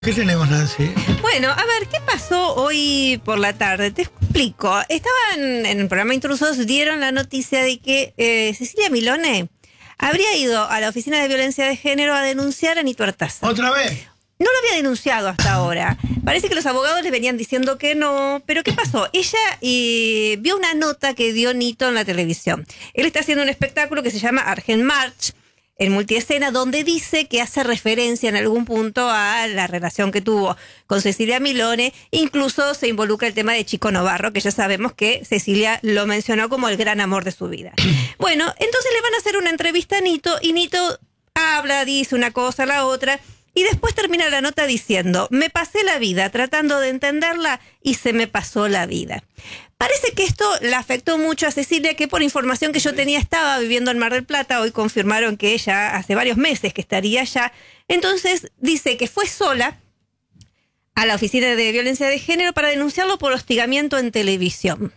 ¿Qué tenemos, Nancy? Bueno, a ver, ¿qué pasó hoy por la tarde? Te explico. Estaban en el programa Intrusos, dieron la noticia de que Cecilia Milone habría ido a la Oficina de Violencia de Género a denunciar a Nito Artaza. ¿Otra vez? No lo había denunciado hasta ahora. Parece que los abogados le venían diciendo que no. Pero ¿qué pasó? Ella vio una nota que dio Nito en la televisión. Él está haciendo un espectáculo que se llama Argent March, en Multiescena, donde dice que hace referencia en algún punto a la relación que tuvo con Cecilia Milone. Incluso se involucra el tema de Chico Novarro, que ya sabemos que Cecilia lo mencionó como el gran amor de su vida. Bueno, entonces le van a hacer una entrevista a Nito, y Nito habla, dice una cosa, la otra, y después termina la nota diciendo: me pasé la vida tratando de entenderla y se me pasó la vida. Parece que esto le afectó mucho a Cecilia, que por información que yo tenía estaba viviendo en Mar del Plata. Hoy confirmaron que ella hace varios meses que estaría allá. Entonces dice que fue sola a la Oficina de Violencia de Género para denunciarlo por hostigamiento en televisión.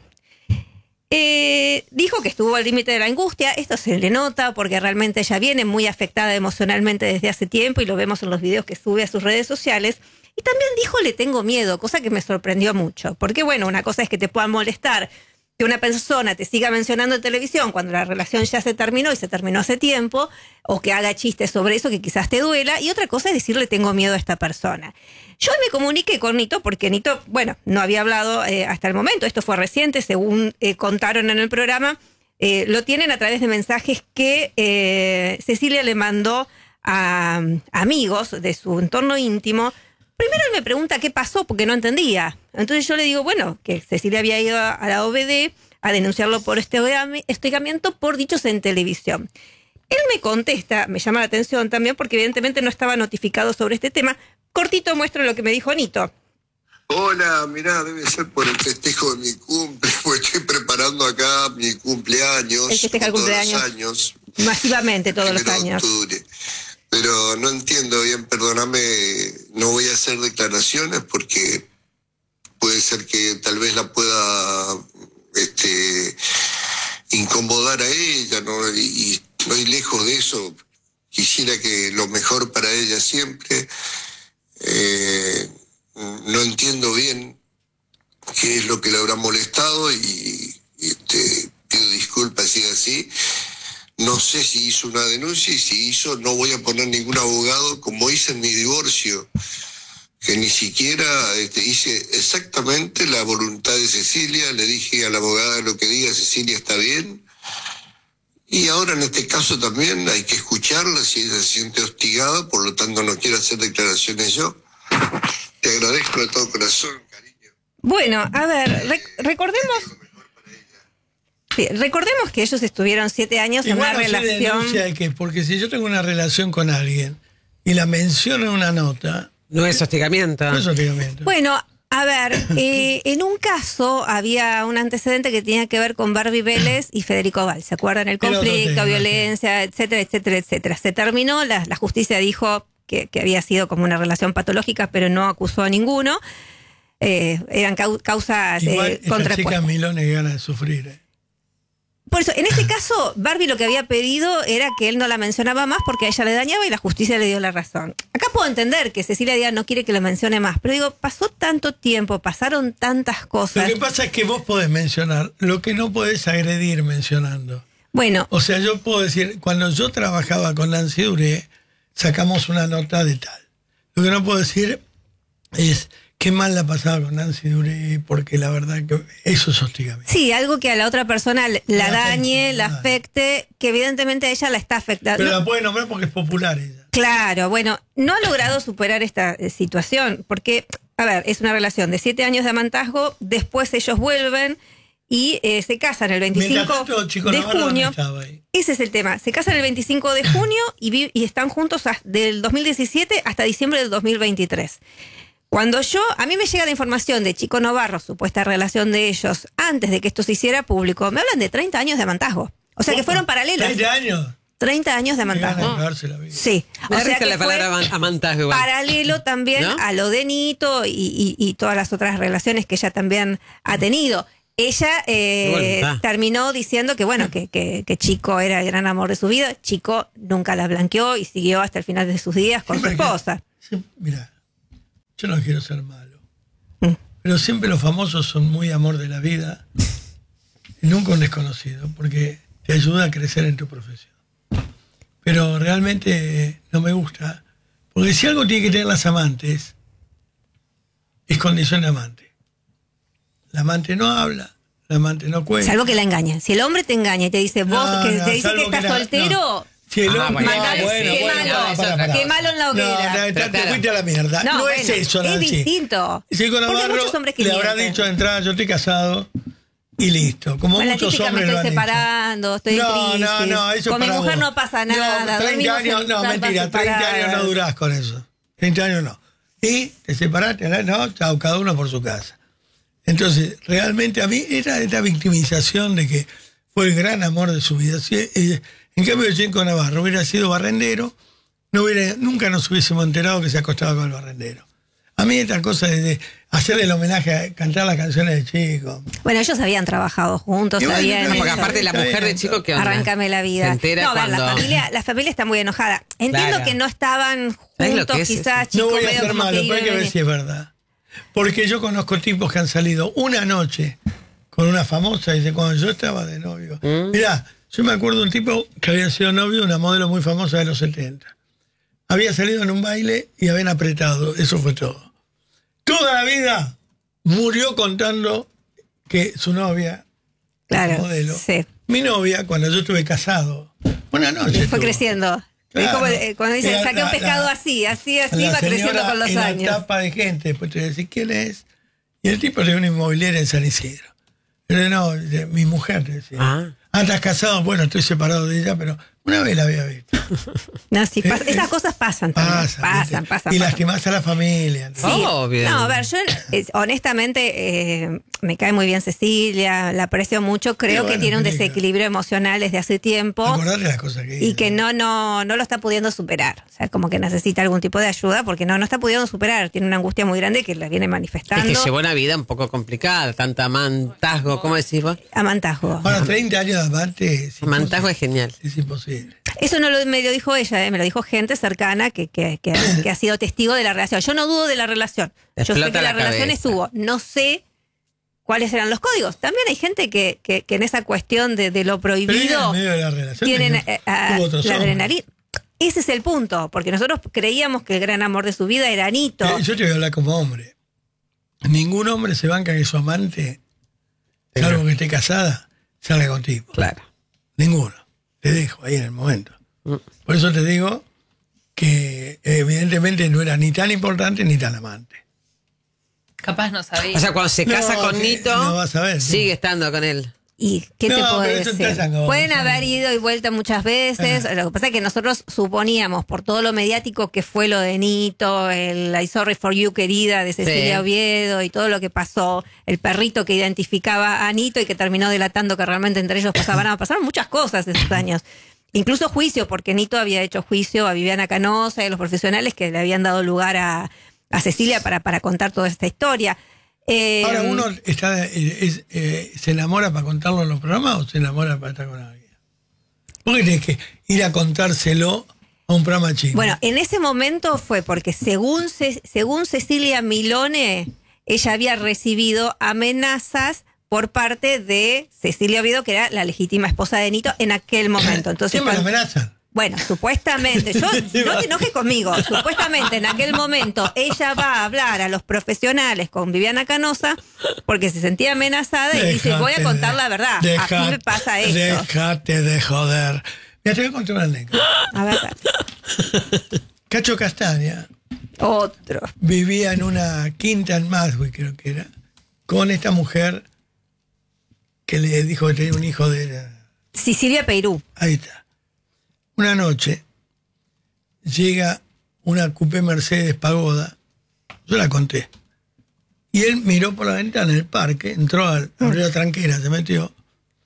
Dijo que estuvo al límite de la angustia. Esto se le nota porque realmente ella viene muy afectada emocionalmente desde hace tiempo, y lo vemos en los videos que sube a sus redes sociales. Y también dijo: le tengo miedo, cosa que me sorprendió mucho. Porque bueno, una cosa es que te pueda molestar que una persona te siga mencionando en televisión cuando la relación ya se terminó y se terminó hace tiempo, o que haga chistes sobre eso que quizás te duela, y otra cosa es decirle: tengo miedo a esta persona. Yo me comuniqué con Nito porque Nito, bueno, no había hablado hasta el momento. Esto fue reciente, según contaron en el programa. Lo tienen a través de mensajes que Cecilia le mandó a amigos de su entorno íntimo. Primero él me pregunta qué pasó, porque no entendía. Entonces yo le digo, bueno, que Cecilia había ido a la OVD a denunciarlo por hostigamiento por dichos en televisión. Él me contesta, me llama la atención también, porque evidentemente no estaba notificado sobre este tema. Cortito muestro lo que me dijo Nito. Hola, mirá, debe ser por el festejo de mi cumple, porque estoy preparando acá mi cumpleaños. Él festeja el cumpleaños todos los años. Masivamente todos los años. Octubre. Pero no entiendo bien, perdóname, no voy a hacer declaraciones porque puede ser que tal vez la pueda incomodar a ella, ¿no? Y estoy lejos de eso. Quisiera que lo mejor para ella siempre. No entiendo bien qué es lo que le habrá molestado y pido disculpas si es así. No sé si hizo una denuncia, y si hizo, no voy a poner ningún abogado, como hice en mi divorcio, que ni siquiera hice exactamente la voluntad de Cecilia. Le dije a la abogada: lo que diga Cecilia está bien. Y ahora en este caso también hay que escucharla si ella se siente hostigada, por lo tanto no quiero hacer declaraciones yo. Te agradezco de todo corazón, cariño. Bueno, a ver, recordemos que ellos estuvieron 7 años en una relación. Denuncia de qué? Porque si yo tengo una relación con alguien y la menciono en una nota, no es hostigamiento. No es hostigamiento. Bueno, a ver, en un caso había un antecedente que tenía que ver con Barbie Vélez y Federico Val. ¿Se acuerdan? El conflicto, violencia, etcétera, etcétera, etcétera. Se terminó, la justicia dijo que había sido como una relación patológica, pero no acusó a ninguno. Eran causas contrapuestas. Chica Milone que gana de sufrir. Por eso, en este caso, Barbie lo que había pedido era que él no la mencionaba más porque a ella le dañaba, y la justicia le dio la razón. Acá puedo entender que Cecilia diga no quiere que lo mencione más, pero digo, pasó tanto tiempo, pasaron tantas cosas. Lo que pasa es que vos podés mencionar, lo que no podés agredir mencionando. Bueno. O sea, yo puedo decir, cuando yo trabajaba con Nancy Duré, sacamos una nota de tal. Lo que no puedo decir es: qué mal la pasaba con Nancy Duré, porque la verdad que eso es hostigamiento. Sí, algo que a la otra persona la dañe, la afecte, que evidentemente a ella la está afectando. Pero la puede nombrar porque es popular ella. Claro, bueno, no ha logrado superar esta situación, porque, a ver, es una relación de 7 años de amantazgo, después ellos vuelven y se casan el 25 de junio. Ese es el tema, se casan el 25 de junio y están juntos del 2017 hasta diciembre del 2023. Cuando a mí me llega la información de Chico Novarro, supuesta relación de ellos, antes de que esto se hiciera público, me hablan de 30 años de amantazgo. O sea, que fueron paralelos. ¿30 años? 30 años de amantazgo. Sí. O sea, que la palabra amantazgo. Paralelo también, ¿no?, a lo de Nito y todas las otras relaciones que ella también ha tenido. Ella terminó diciendo que, bueno, que Chico era el gran amor de su vida. Chico nunca la blanqueó y siguió hasta el final de sus días con su esposa. Mira, yo no quiero ser malo, pero siempre los famosos son muy amor de la vida y nunca un desconocido, porque te ayuda a crecer en tu profesión. Pero realmente no me gusta, porque si algo tiene que tener las amantes, es condición de amante. La amante no habla, la amante no cuenta. Salvo que la engañen. Si el hombre te engaña y te dice te dice que estás soltero, no. Si el hombre, qué malo en la hoguera. Te fuiste a la mierda. No es eso, Nancy. Es distinto. Si con Porque Navarro muchos hombres que le habrá mienten. dicho de entrada, yo estoy casado y listo. Como Bueno, muchos típica, hombres me lo han estoy dicho. separando, estoy en crisis. No, eso con mi para mujer vos. no pasa nada. 30 años, no, mentira, 30 años no durás con eso. 30 años no. Y te separaste, no, chao, cada uno por su casa. Entonces, realmente a mí era esta victimización de que fue el gran amor de su vida. En cambio, Yenko Navarro hubiera sido barrendero, nunca nos hubiésemos enterado que se acostaba con el barrendero. A mí esta cosa de hacerle el homenaje a cantar las canciones de Chico. Bueno, ellos habían trabajado juntos, Y bueno, sabían. porque Porque eso. aparte la mujer de Chico, ¿qué onda? Arráncame la vida. Se entera No, a ver, cuando... la familia está muy enojada. Entiendo Claro. que no estaban ¿Sabes lo juntos, que es quizás eso? Chico No voy a medio ser como malo, pero hay que ver iban- si es verdad. Porque yo conozco tipos que han salido una noche con una famosa, dice, cuando yo estaba de novio. Mirá, yo me acuerdo de un tipo que había sido novio de una modelo muy famosa de los 70. Había salido en un baile y habían apretado, eso fue todo. Toda la vida murió contando que su novia, Claro, modelo, sí. mi novia, cuando yo estuve casado, una noche Fue tuvo. creciendo. Es Claro. como cuando dicen, Era saqué un pescado así, la va creciendo señora con los en años. la tapa de gente, después te voy a decir quién es. Y el tipo tenía una inmobiliaria en San Isidro. Pero no, mi mujer, te decía. ¿Estás casado? Bueno, estoy separado de ella, pero una vez la había visto. No, sí, esas cosas pasan también. Pasan. Y lastimás a la familia. Sí. ¿no? Obvio. No, a ver, yo honestamente me cae muy bien Cecilia, la aprecio mucho, creo bueno, que tiene un Felipe. desequilibrio emocional desde hace tiempo Acordate las cosas que y hizo. que no lo está pudiendo superar. O sea, como que necesita algún tipo de ayuda porque no está pudiendo superar, tiene una angustia muy grande que la viene manifestando. Es que llevó una vida un poco complicada, tanta amantazgo, ¿cómo decís vos? Amantajo. Ahora, 30 años de amante. Es Amantazgo es imposible. genial. Es imposible. Eso no me lo dijo ella, me lo dijo gente cercana que ha sido testigo de la relación. Yo no dudo de la relación. Yo sé Explota que la la relación cabeza. estuvo. No sé cuáles eran los códigos. También hay gente que en esa cuestión de lo Pero ella prohibido en medio de la relación tienen tuvo otros la hombres. adrenalina. Ese es el punto, porque nosotros creíamos que el gran amor de su vida era Anito. Yo te voy a hablar como hombre. Ningún hombre se banca que su amante, salvo que esté casada, salga contigo. Claro. Ninguno. Te dejo ahí en el momento. Por eso te digo que evidentemente no era ni tan importante ni tan amante. Capaz no sabía. O sea, cuando se casa No, con que Nito, no vas a ver, sí. sigue estando con él. ¿Y qué te No, puedo pero eso decir? está sangón, Pueden está haber bien. ido y vuelta muchas veces. Lo que pasa es que nosotros suponíamos, por todo lo mediático que fue lo de Nito, el I Sorry for You, querida, de Cecilia Sí. Oviedo, y todo lo que pasó, el perrito que identificaba a Nito y que terminó delatando que realmente entre ellos pasaron muchas cosas esos años. Incluso juicio, porque Nito había hecho juicio a Viviana Canosa y a los profesionales que le habían dado lugar a Cecilia para contar toda esta historia. Ahora uno se enamora para contarlo en los programas o se enamora para estar con alguien. ¿Por qué tienes que ir a contárselo a un programa chico? Bueno, en ese momento fue porque según Cecilia Milone, ella había recibido amenazas por parte de Cecilia Oviedo, que era la legítima esposa de Nito en aquel momento. Entonces, ¿Quién me lo cuando- amenazan? bueno, supuestamente, no te enojes conmigo, supuestamente en aquel momento ella va a hablar a los profesionales con Viviana Canosa porque se sentía amenazada y dice, voy a contar la verdad, a mí me pasa esto. Déjate de joder. Mira, te voy a contar una anécdota. A ver, Cacho Castaña otro. vivía en una quinta en Madrid, creo que era, con esta mujer que le dijo que tenía un hijo de... Sicilia Peirú. Ahí está. Una noche llega una coupé Mercedes Pagoda, yo la conté, y él miró por la ventana en el parque, entró, abrió la tranquera, se metió,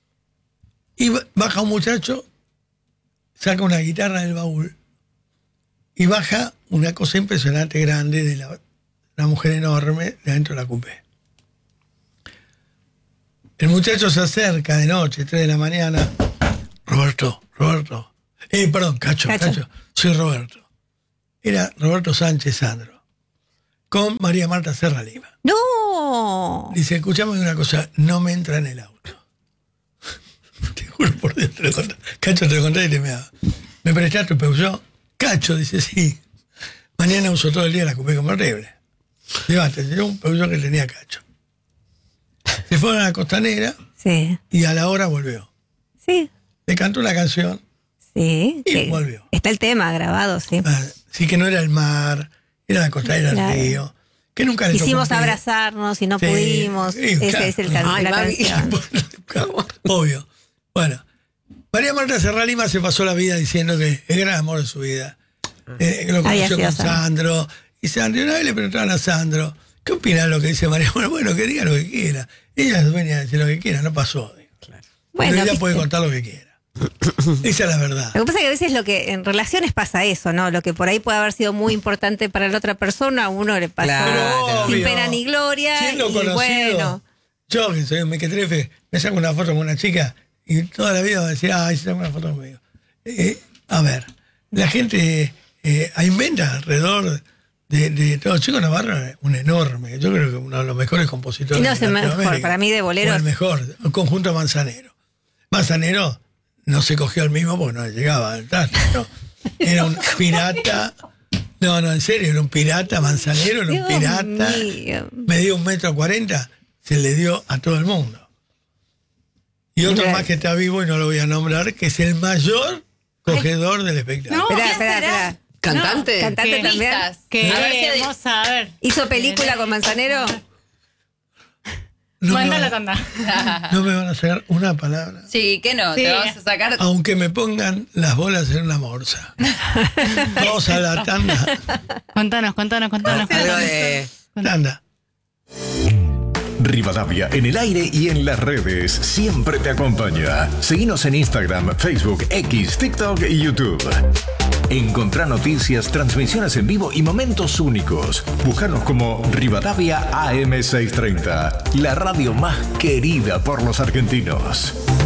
y baja un muchacho, saca una guitarra del baúl, y baja una cosa impresionante, grande, de una mujer enorme de adentro de la coupé. El muchacho se acerca de noche, 3 de la mañana, Roberto. Perdón, Cacho. Soy Roberto. Era Roberto Sánchez Sandro. con María Marta Serra Lima. ¡No! Dice, escuchame una cosa, no me entra en el auto. Te juro por Dios, te lo conté. Cacho, te lo conté y te me daba. ¿Me prestás tu Peugeot? Cacho, dice, sí. Mañana uso todo el día la coupé como horrible. Llévate, yo un Peugeot que tenía Cacho. Se fueron a la costanera Sí, y a la hora volvió. sí, Le cantó una canción, sí. Y que volvió. Está el tema grabado, sí. sí que no era el mar, era la costanera, Claro. el río. Que nunca le tocó Quisimos un pibe. abrazarnos y no Sí, pudimos. sí, Ese claro. es Ay, la mami. canción. Obvio. Bueno, María Marta Serra Lima se pasó la vida diciendo que el gran amor de su vida. Lo Había conoció sido con Sandro. Y Sandro, una vez le preguntaban a Sandro, ¿qué opina de lo que dice María Marta? Bueno, que diga lo que quiera. Ella es dueña de decir lo que quiera, no pasó. Claro. Bueno, Pero ella ¿viste? puede contar lo que quiera. Esa es la verdad. Lo que pasa es que a veces lo que en relaciones pasa eso, ¿no? Lo que por ahí puede haber sido muy importante para la otra persona, a uno le pasó Claro. sin Obvio. pena ni gloria. Siendo Y conocido, bueno, yo que soy un mequetrefe, me saco una foto con una chica y toda la vida va a decir, ay, se saca una foto conmigo. A ver, la gente inventa alrededor de todo. Chico Navarro es un enorme, yo creo que uno de los mejores compositores. No, es el de mejor, Latinoamérica. para mí de boleros. O el mejor, el conjunto Manzanero. Manzanero no se cogió el mismo porque no le llegaba al traste, ¿no? Era un pirata. No, en serio, era un pirata. Manzanero era un Dios pirata. mío. Medía 1,40 m, se le dio a todo el mundo. Y otro Mira. más que está vivo y no lo voy a nombrar, que es el mayor cogedor del espectáculo. No. Espera, ¿quién será? espera. ¿Cantante? Cantante ¿Qué? también. Pistas. Que A ver si vamos a ver. ¿Hizo película con Manzanero? No me Mándala a van- cantar. no me van a sacar una palabra. Sí, que no, Sí. te vamos a sacar. Aunque me pongan las bolas en una morsa. Vamos a la tanda. Contanos. Algo de... Tanda. Rivadavia en el aire y en las redes siempre te acompaña. Seguinos en Instagram, Facebook, X, TikTok y YouTube. Encontrá noticias, transmisiones en vivo y momentos únicos. Búscanos como Rivadavia AM630, la radio más querida por los argentinos.